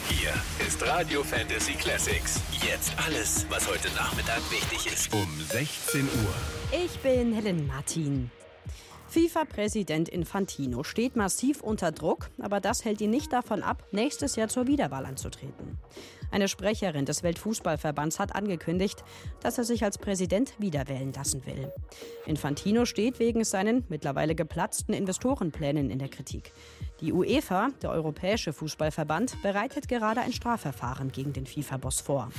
Hier ist Radio Fantasy Classics. Jetzt alles, was heute Nachmittag wichtig ist. Um 16 Uhr. Ich bin Helen Martin. FIFA-Präsident Infantino steht massiv unter Druck, aber das hält ihn nicht davon ab, nächstes Jahr zur Wiederwahl anzutreten. Eine Sprecherin des Weltfußballverbands hat angekündigt, dass er sich als Präsident wiederwählen lassen will. Infantino steht wegen seinen mittlerweile geplatzten Investorenplänen in der Kritik. Die UEFA, der Europäische Fußballverband, bereitet gerade ein Strafverfahren gegen den FIFA-Boss vor.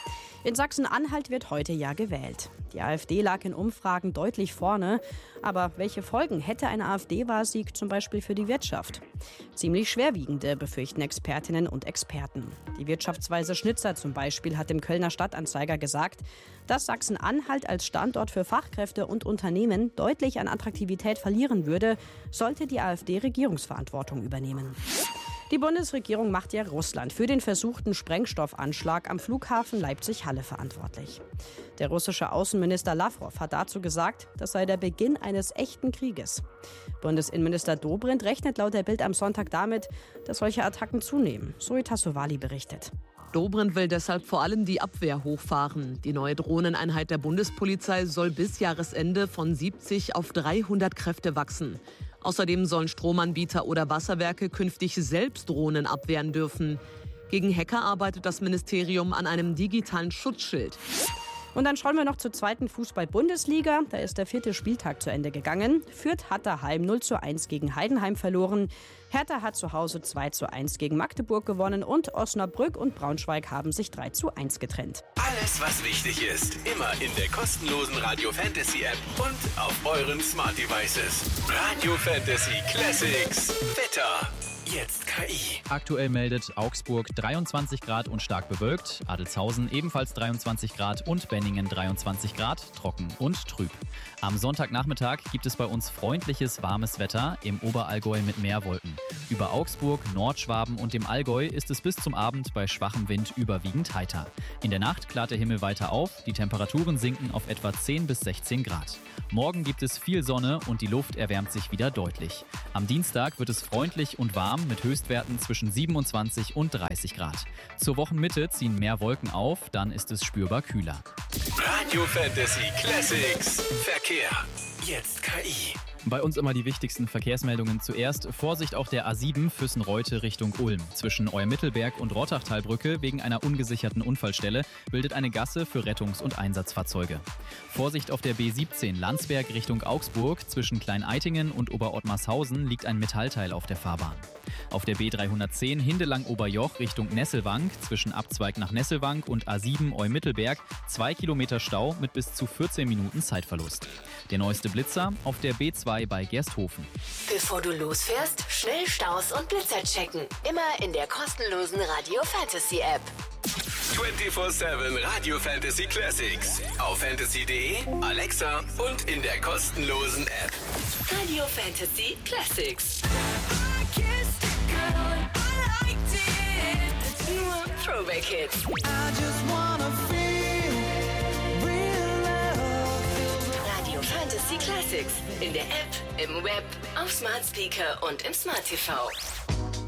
In Sachsen-Anhalt wird heute ja gewählt. Die AfD lag in Umfragen deutlich vorne. Aber welche Folgen hätte ein AfD-Wahlsieg zum Beispiel für die Wirtschaft? Ziemlich schwerwiegende, befürchten Expertinnen und Experten. Die Wirtschaftsweise Schnitzer zum Beispiel hat dem Kölner Stadtanzeiger gesagt, dass Sachsen-Anhalt als Standort für Fachkräfte und Unternehmen deutlich an Attraktivität verlieren würde, sollte die AfD Regierungsverantwortung übernehmen. Die Bundesregierung macht ja Russland für den versuchten Sprengstoffanschlag am Flughafen Leipzig-Halle verantwortlich. Der russische Außenminister Lavrov hat dazu gesagt, das sei der Beginn eines echten Krieges. Bundesinnenminister Dobrindt rechnet laut der Bild am Sonntag damit, dass solche Attacken zunehmen. Zoe Tassovali berichtet. Dobrindt will deshalb vor allem die Abwehr hochfahren. Die neue Drohneneinheit der Bundespolizei soll bis Jahresende von 70 auf 300 Kräfte wachsen. Außerdem sollen Stromanbieter oder Wasserwerke künftig selbst Drohnen abwehren dürfen. Gegen Hacker arbeitet das Ministerium an einem digitalen Schutzschild. Und dann schauen wir noch zur zweiten Fußball-Bundesliga. Da ist der 4. Spieltag zu Ende gegangen. Fürth hat daheim 0:1 gegen Heidenheim verloren. Hertha hat zu Hause 2:1 gegen Magdeburg gewonnen. Und Osnabrück und Braunschweig haben sich 3:1 getrennt. Alles, was wichtig ist, immer in der kostenlosen Radio Fantasy App und auf euren Smart Devices. Radio Fantasy Classics. Wetter. Jetzt KI. Aktuell meldet Augsburg 23 Grad und stark bewölkt, Adelzhausen ebenfalls 23 Grad und Benningen 23 Grad, trocken und trüb. Am Sonntagnachmittag gibt es bei uns freundliches, warmes Wetter, im Oberallgäu mit Meerwolken. Über Augsburg, Nordschwaben und dem Allgäu ist es bis zum Abend bei schwachem Wind überwiegend heiter. In der Nacht klart der Himmel weiter auf, die Temperaturen sinken auf etwa 10 bis 16 Grad. Morgen gibt es viel Sonne und die Luft erwärmt sich wieder deutlich. Am Dienstag wird es freundlich und warm mit Höchstwerten zwischen 27 und 30 Grad. Zur Wochenmitte ziehen mehr Wolken auf, dann ist es spürbar kühler. Radio Fantasy Classics. Verkehr. Jetzt KI. Bei uns immer die wichtigsten Verkehrsmeldungen zuerst. Vorsicht auf der A7 Füssen-Reute Richtung Ulm. Zwischen Euer-Mittelberg und Rottachtalbrücke wegen einer ungesicherten Unfallstelle bildet eine Gasse für Rettungs- und Einsatzfahrzeuge. Vorsicht auf der B17 Landsberg Richtung Augsburg. Zwischen Klein-Eitingen und Ober-Ottmarshausen liegt ein Metallteil auf der Fahrbahn. Auf der B310 Hindelang-Oberjoch Richtung Nesselwank. Zwischen Abzweig nach Nesselwank und A7 Euer-Mittelberg 2 Kilometer Stau mit bis zu 14 Minuten Zeitverlust. Der neueste Blitzer auf der B2 bei Gersthofen. Bevor du losfährst, schnell Staus und Blitzer checken. Immer in der kostenlosen Radio Fantasy App. 24/7 Radio Fantasy Classics. Auf fantasy.de, Alexa und in der kostenlosen App. Radio Fantasy Classics. Nur Throwback Hits. Radio Fantasy Classics. In der App, im Web, auf Smart Speaker und im Smart TV.